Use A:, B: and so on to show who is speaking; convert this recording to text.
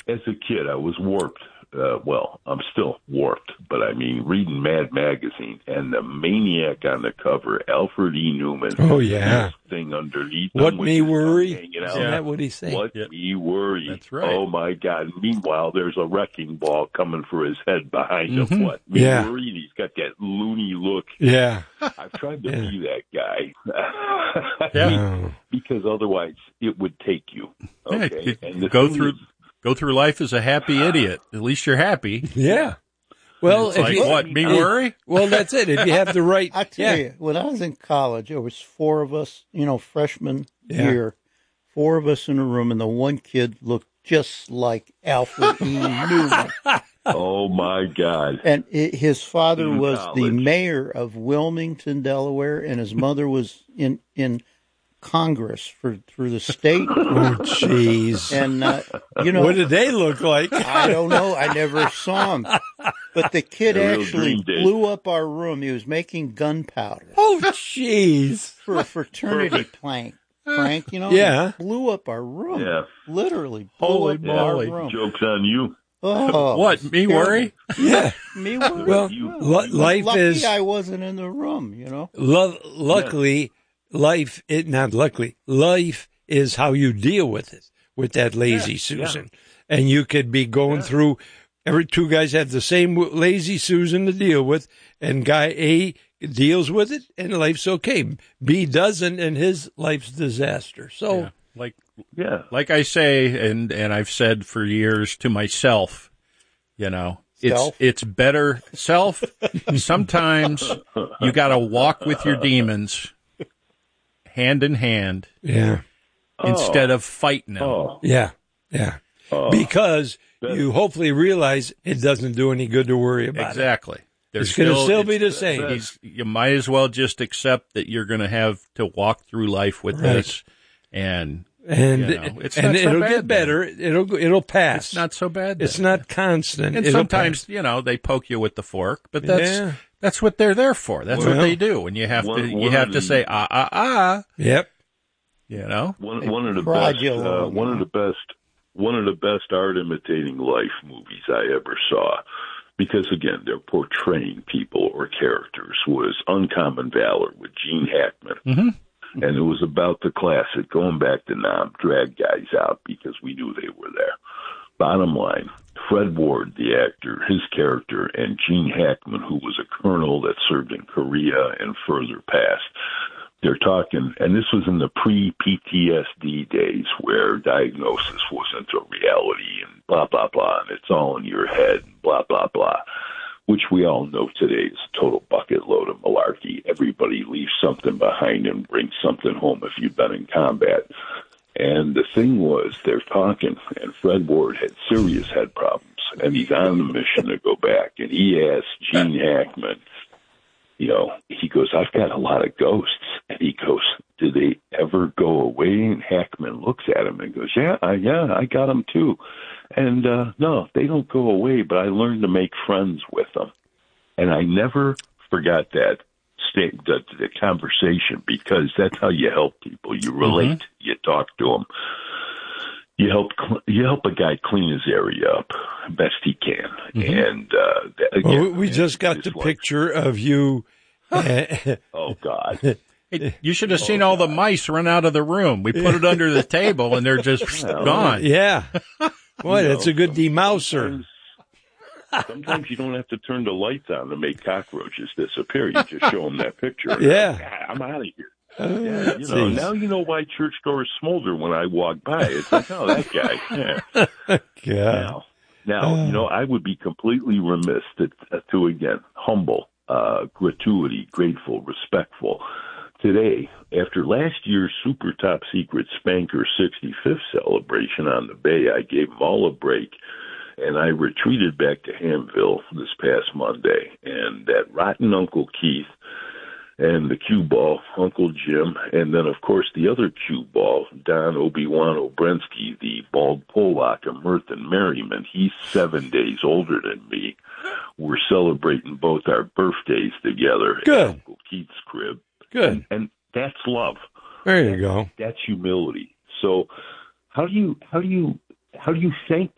A: as a kid, I was warped. Well, I'm still warped, but I mean, reading Mad Magazine and the maniac on the cover, Alfred E. Newman.
B: Oh, yeah.
A: Thing underneath
B: What
A: him with
B: me
A: his
B: worry?
A: tongue hanging out.
B: Isn't that what he's saying?
A: What me worry?
C: That's right.
A: Oh my God! Meanwhile, there's a wrecking ball coming for his head behind him. What me worry? And he's got that loony look.
B: Yeah.
A: I've tried to be that guy.
C: Yeah.
A: Because otherwise, it would take you. Okay,
C: Yeah,
A: and
C: go through life as a happy idiot. At least you're happy.
B: Yeah. Well,
C: It's like, what, me worry?
B: Well, that's it. If you have the right...
D: I tell you, when I was in college, there was 4 of us, freshman year, 4 of us in a room, and the one kid looked just like Alfred E. Newman.
A: Oh, my God.
D: And his father
A: In
D: was the
A: college.
D: mayor of Wilmington, Delaware, and his mother was in Congress for the state.
B: Oh, jeez.
D: And,
B: what did they look like?
D: I don't know. I never saw him. But the kid
A: A real
D: actually
A: dream date.
D: blew up our room. He was making gunpowder
B: Oh, jeez.
D: for a fraternity prank,
B: Yeah.
D: He blew up our room.
A: Yeah.
D: Literally
C: Holy
D: blew up our
C: moly.
D: room.
A: Joke's on you.
D: Oh,
C: What, me
D: terrible.
C: worry?
B: Yeah.
D: Me worry.
B: Well, life
D: Lucky
B: is...
D: I wasn't in the room,
B: Luckily, life is how you deal with it, with that lazy Susan. And you could be going through, every 2 guys have the same lazy Susan to deal with, and guy A deals with it, and life's okay. B doesn't, and his life's disaster. So,
C: Like I say, and I've said for years to myself, it's better self. Sometimes you got to walk with your demons hand in hand.
B: yeah.
C: Instead of fighting them.
A: Oh,
B: Yeah. Yeah. Because you hopefully realize it doesn't do any good to worry about
C: Exactly.
B: It's going to still be the same.
C: You might as well just accept that you're going to have to walk through life with this, and it's not so
B: it'll
C: bad
B: get better.
C: then.
B: It'll pass.
C: It's not so bad.
B: It's
C: then.
B: not constant.
C: And
B: It'll
C: sometimes
B: pass.
C: they poke you with the fork, but that's what they're there for. That's what they do, and you have to say
B: Yep.
A: one of the best art imitating life movies I ever saw, because again they're portraying people or characters, was Uncommon Valor with Gene Hackman.
C: Mm-hmm.
A: And it was about the classic, going back to Nam, drag guys out because we knew they were there. Bottom line, Fred Ward, the actor, his character, and Gene Hackman, who was a colonel that served in Korea and further past, they're talking, and this was in the pre-PTSD days where diagnosis wasn't a reality and blah, blah, blah, and it's all in your head and blah, blah, blah, which we all know today is a total bucket load of malarkey. Everybody leaves something behind and brings something home if you've been in combat. And the thing was, they're talking, and Fred Ward had serious head problems, and he's on the mission to go back, and he asked Gene Hackman, he goes, I've got a lot of ghosts. And he goes, do they ever go away? And Hackman looks at him and goes, yeah, I got them too. And no, they don't go away, but I learned to make friends with them. And I never forgot that the conversation, because that's how you help people. You relate, you talk to them. You help a guy clean his area up best he can. And again,
B: we just got the picture of you.
A: Oh, God.
C: Hey, you should have seen all the mice run out of the room. We put it under the table, and they're just gone.
B: Yeah. Boy, that's a good demouser.
A: Sometimes you don't have to turn the lights on to make cockroaches disappear. You just show them that picture.
B: Yeah.
A: I'm out of here. Now you know why churchgoers smolder when I walk by. It's like, oh, that guy. Yeah. Now, I would be completely remiss to again, humble, gratuity, grateful, respectful. Today, after last year's super top secret Spanker 65th celebration on the Bay, I gave them all a break, and I retreated back to Hamville this past Monday. And that rotten Uncle Keith and the cue ball, Uncle Jim, and then, of course, the other cue ball, Don Obi-Wan Obrensky, the bald Polak of Mirth and Merriment. He's 7 days older than me. We're celebrating both our birthdays together at Uncle Keith's crib.
B: Good.
A: And that's love.
B: There you go.
A: That's humility. So how do you thank